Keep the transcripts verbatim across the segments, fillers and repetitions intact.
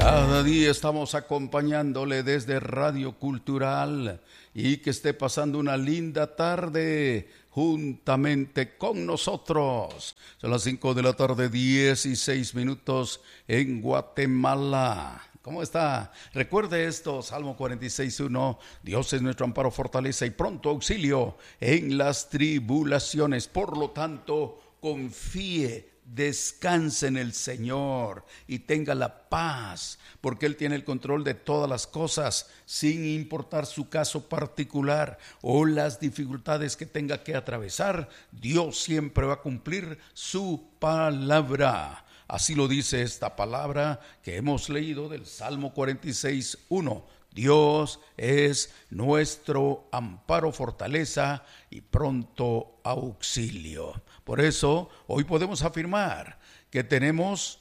Cada día estamos acompañándole desde Radio Cultural y que esté pasando una linda tarde juntamente con nosotros. Son las cinco de la tarde, dieciséis minutos en Guatemala. ¿Cómo está? Recuerde esto, Salmo cuarenta y seis, uno, Dios es nuestro amparo, fortaleza y pronto auxilio en las tribulaciones. Por lo tanto, confíe, descanse en el Señor y tenga la paz, porque Él tiene el control de todas las cosas, sin importar su caso particular o las dificultades que tenga que atravesar. Dios siempre va a cumplir su palabra. Así lo dice esta palabra que hemos leído del Salmo cuarenta y seis, uno. Dios es nuestro amparo, fortaleza y pronto auxilio. Por eso, hoy podemos afirmar que tenemos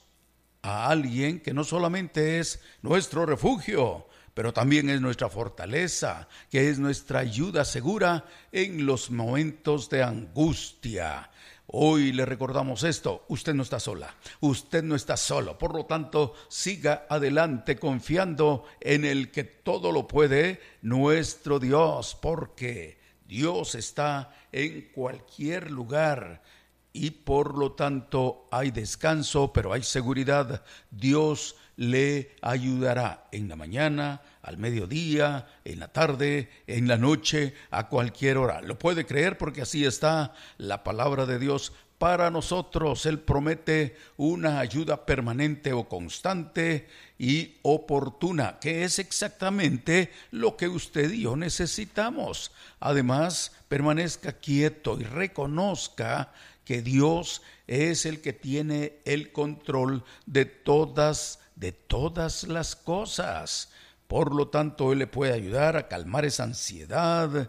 a alguien que no solamente es nuestro refugio, pero también es nuestra fortaleza, que es nuestra ayuda segura en los momentos de angustia. Hoy le recordamos esto: usted no está sola, usted no está solo. Por lo tanto, siga adelante confiando en el que todo lo puede, nuestro Dios, porque Dios está en cualquier lugar y por lo tanto hay descanso, pero hay seguridad. Dios le ayudará en la mañana, al mediodía, en la tarde, en la noche, a cualquier hora. ¿Lo puede creer? Porque así está la palabra de Dios para nosotros. Él promete una ayuda permanente o constante y oportuna, que es exactamente lo que usted y yo necesitamos. Además, permanezca quieto y reconozca que Dios es el que tiene el control de todas, de todas las cosas. Por lo tanto, Él le puede ayudar a calmar esa ansiedad,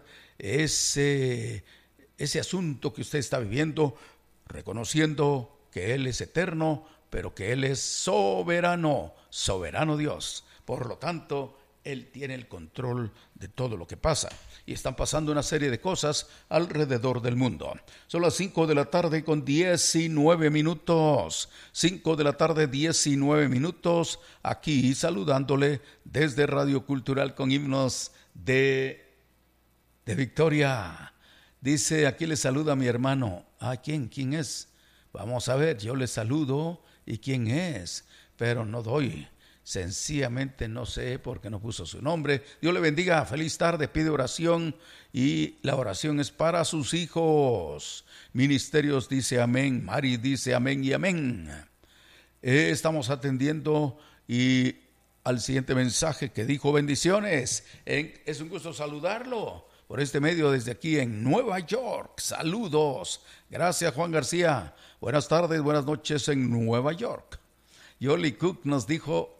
ese, ese asunto que usted está viviendo, reconociendo que Él es eterno, pero que Él es soberano, soberano Dios. Por lo tanto, Él tiene el control de todo lo que pasa. Y están pasando una serie de cosas alrededor del mundo. Son las cinco de la tarde con diecinueve minutos. cinco de la tarde, diecinueve minutos. Aquí saludándole desde Radio Cultural con himnos de, de victoria. Dice, aquí le saluda mi hermano. ¿A quién? ¿Quién es? Vamos a ver, yo le saludo. ¿Y quién es? Pero no doy. Sencillamente no sé por qué no puso su nombre. Dios le bendiga, feliz tarde, pide oración y la oración es para sus hijos. Ministerios dice amén, Mari dice amén y amén. Eh, estamos atendiendo y al siguiente mensaje que dijo bendiciones. En, es un gusto saludarlo por este medio desde aquí en Nueva York. Saludos. Gracias, Juan García. Buenas tardes, buenas noches en Nueva York. Yoli Cook nos dijo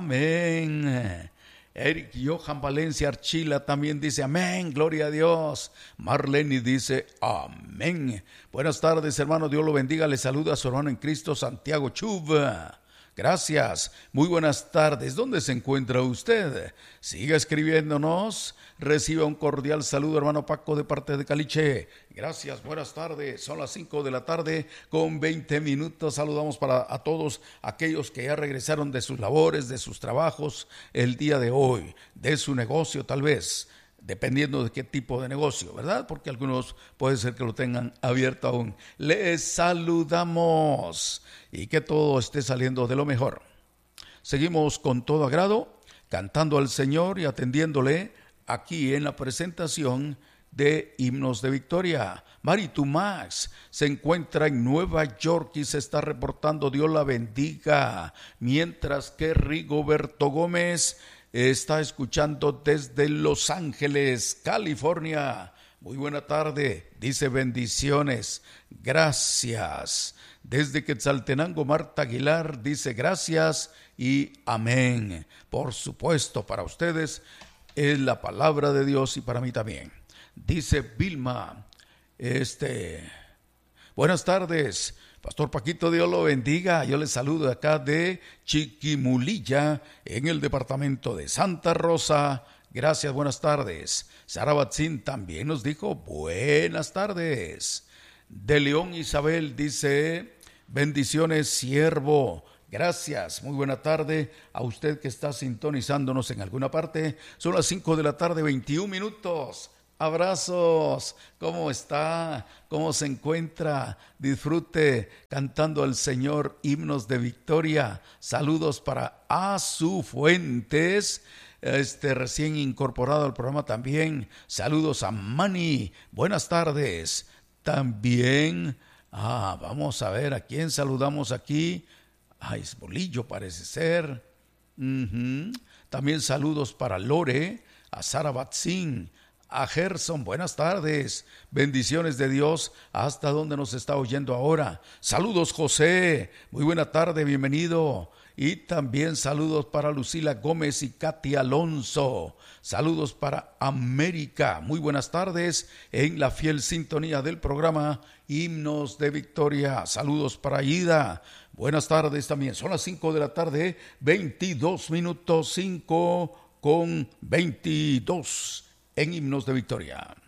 amén. Eric Johan Valencia Archila también dice amén, gloria a Dios. Marlene dice amén. Buenas tardes, hermano, Dios lo bendiga. Le saluda a su hermano en Cristo, Santiago Chuba. Gracias, muy buenas tardes. ¿Dónde se encuentra usted? Siga escribiéndonos. Reciba un cordial saludo, hermano Paco, de parte de Caliche. Gracias, buenas tardes. Son las cinco de la tarde con veinte minutos. Saludamos para a todos aquellos que ya regresaron de sus labores, de sus trabajos el día de hoy, de su negocio tal vez, dependiendo de qué tipo de negocio, ¿verdad? Porque algunos puede ser que lo tengan abierto aún. Les saludamos y que todo esté saliendo de lo mejor. Seguimos con todo agrado, cantando al Señor y atendiéndole aquí en la presentación de Himnos de Victoria. Maritu Max se encuentra en Nueva York y se está reportando, Dios la bendiga, mientras que Rigoberto Gómez está escuchando desde Los Ángeles, California. Muy buena tarde, dice bendiciones, gracias. Desde Quetzaltenango, Marta Aguilar dice gracias y amén. Por supuesto, para ustedes es la palabra de Dios y para mí también. Dice Vilma, este, buenas tardes, Pastor Paquito, Dios lo bendiga. Yo les saludo acá de Chiquimulilla, en el departamento de Santa Rosa. Gracias, buenas tardes. Sara Batzin también nos dijo buenas tardes. De León Isabel dice bendiciones, siervo. Gracias, muy buena tarde a usted que está sintonizándonos en alguna parte. Son las cinco de la tarde, veintiún minutos. Abrazos, ¿cómo está? ¿Cómo se encuentra? Disfrute cantando al Señor himnos de victoria. Saludos para Azu Fuentes, este recién incorporado al programa también. Saludos a Mani, buenas tardes. También, ah, vamos a ver a quién saludamos aquí. Ay, es Bolillo parece ser. Uh-huh. También saludos para Lore, a Sara Batzin, a Gerson, buenas tardes, bendiciones de Dios, hasta donde nos está oyendo ahora. Saludos José, muy buena tarde, bienvenido. Y también saludos para Lucila Gómez y Katy Alonso. Saludos para América, muy buenas tardes en la fiel sintonía del programa Himnos de Victoria. Saludos para Ida, buenas tardes también. Son las cinco de la tarde, veintidós minutos, cinco con veintidós. En Himnos de Victoria.